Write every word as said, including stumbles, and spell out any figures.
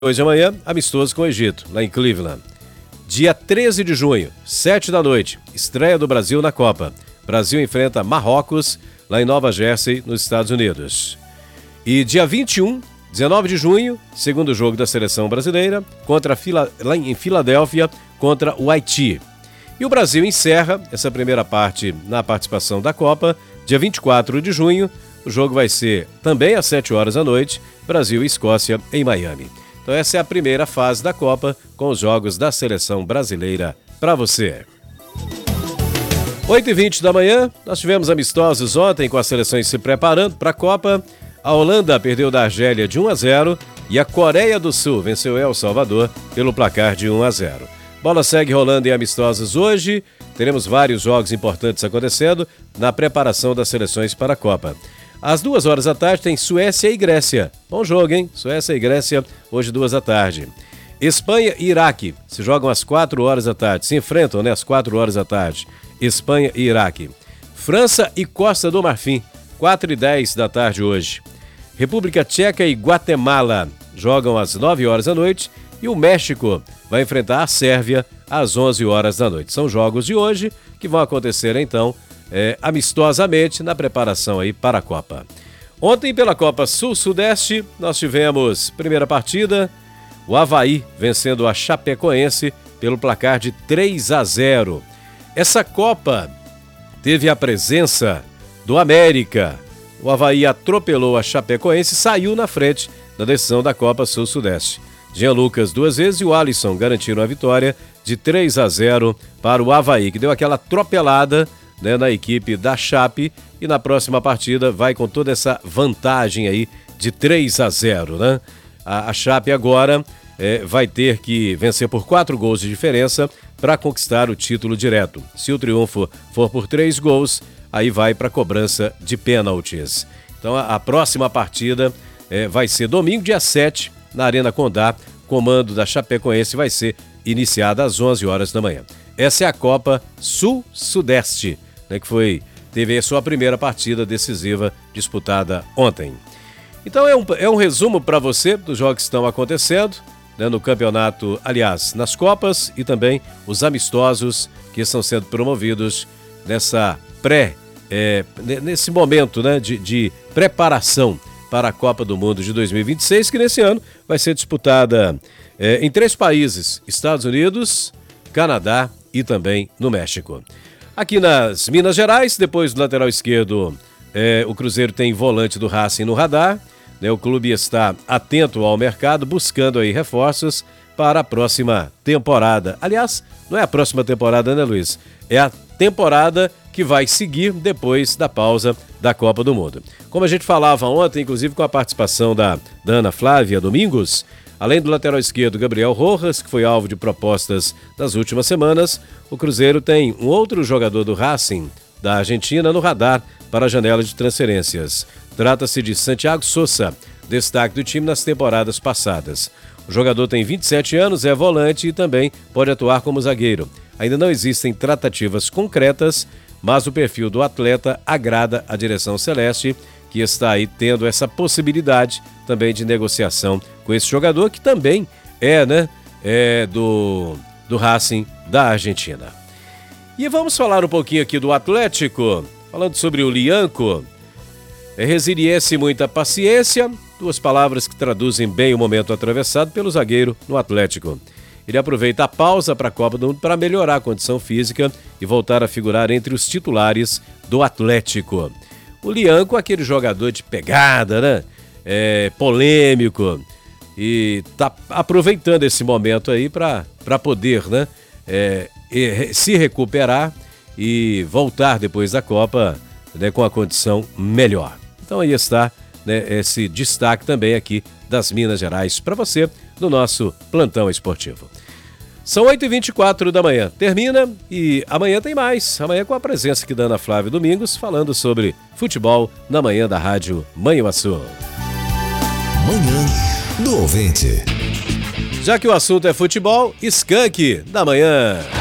Hoje de amanhã, amistoso com o Egito, lá em Cleveland. Dia treze de junho, sete da noite, estreia do Brasil na Copa. Brasil enfrenta Marrocos, lá em Nova Jersey, nos Estados Unidos. E dia vinte e um, dezenove de junho, segundo jogo da seleção brasileira, contra Fila, lá em Filadélfia, contra o Haiti. E o Brasil encerra essa primeira parte na participação da Copa, dia vinte e quatro de junho. O jogo vai ser também às sete horas da noite, Brasil e Escócia em Miami. Então essa é a primeira fase da Copa com os jogos da seleção brasileira para você. oito e vinte da manhã, nós tivemos amistosos ontem com as seleções se preparando para a Copa. A Holanda perdeu da Argélia de um a zero e a Coreia do Sul venceu El Salvador pelo placar de um a zero. Bola segue rolando em amistosos hoje. Teremos vários jogos importantes acontecendo na preparação das seleções para a Copa. Às duas horas da tarde tem Suécia e Grécia. Bom jogo, hein? Suécia e Grécia, hoje duas da tarde. Espanha e Iraque se jogam às quatro horas da tarde. Se enfrentam, né? Às quatro horas da tarde. Espanha e Iraque. França e Costa do Marfim, quatro e dez da tarde hoje. República Tcheca e Guatemala jogam às nove horas da noite. E o México vai enfrentar a Sérvia às onze horas da noite. São jogos de hoje que vão acontecer, então, É, amistosamente na preparação aí para a Copa. Ontem, pela Copa Sul-Sudeste, nós tivemos primeira partida, o Avaí vencendo a Chapecoense pelo placar de três a zero. Essa Copa teve a presença do América. O Avaí atropelou a Chapecoense e saiu na frente da decisão da Copa Sul-Sudeste. Jean Lucas duas vezes e o Alisson garantiram a vitória de três a zero para o Avaí, que deu aquela atropelada, né, na equipe da Chape, e na próxima partida vai com toda essa vantagem aí de três a zero, né? A, a Chape agora é, vai ter que vencer por quatro gols de diferença para conquistar o título direto. Se o triunfo for por três gols, aí vai para a cobrança de pênaltis. Então a, a próxima partida é, vai ser domingo, dia sete, na Arena Condá. Comando da Chapecoense vai ser iniciada às onze horas da manhã. Essa é a Copa Sul-Sudeste, né, que foi, teve a sua primeira partida decisiva disputada ontem. Então é um, é um resumo para você dos jogos que estão acontecendo, né, no campeonato, aliás, nas Copas, e também os amistosos que estão sendo promovidos nessa pré, é, nesse momento, né, de, de preparação para a Copa do Mundo de dois mil e vinte e seis, que nesse ano vai ser disputada é, em três países: Estados Unidos, Canadá e também no México. Aqui nas Minas Gerais, depois do lateral esquerdo, é, o Cruzeiro tem volante do Racing no radar, né? O clube está atento ao mercado, buscando aí reforços para a próxima temporada. Aliás, não é a próxima temporada, né, Luiz? É a temporada que vai seguir depois da pausa da Copa do Mundo. Como a gente falava ontem, inclusive com a participação da, da Ana Flávia Domingos, além do lateral esquerdo Gabriel Rojas, que foi alvo de propostas nas últimas semanas, o Cruzeiro tem um outro jogador do Racing, da Argentina, no radar para a janela de transferências. Trata-se de Santiago Sosa, destaque do time nas temporadas passadas. O jogador tem vinte e sete anos, é volante e também pode atuar como zagueiro. Ainda não existem tratativas concretas, mas o perfil do atleta agrada a direção celeste, que está aí tendo essa possibilidade também de negociação com esse jogador, que também é, né, é do, do Racing da Argentina. E vamos falar um pouquinho aqui do Atlético, falando sobre o Lianco. É resiliência e muita paciência, duas palavras que traduzem bem o momento atravessado pelo zagueiro no Atlético. Ele aproveita a pausa para a Copa do Mundo para melhorar a condição física e voltar a figurar entre os titulares do Atlético. O Lianco é aquele jogador de pegada, né? É, polêmico, e tá aproveitando esse momento aí para para poder, né, é, se recuperar e voltar depois da Copa, né, com a condição melhor. Então aí está, né, esse destaque também aqui das Minas Gerais para você no nosso plantão esportivo. São oito e vinte e quatro da manhã, termina, e amanhã tem mais. Amanhã com a presença aqui da Ana Flávia Domingos, falando sobre futebol na manhã da Rádio Manhuaçu. Manhã do Ouvinte. Já que o assunto é futebol, Skank da manhã.